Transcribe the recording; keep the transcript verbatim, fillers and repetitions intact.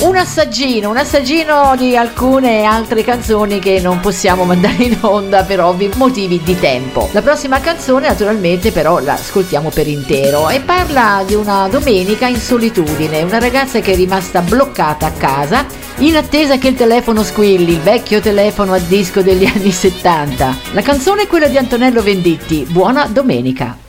un assaggino, un assaggino di alcune altre canzoni che non possiamo mandare in onda per ovvi motivi di tempo. La prossima canzone naturalmente però la ascoltiamo per intero e parla di una domenica in solitudine, una ragazza che è rimasta bloccata a casa in attesa che il telefono squilli, il vecchio telefono a disco degli anni settanta. La canzone è quella di Antonello Venditti, Buona Domenica.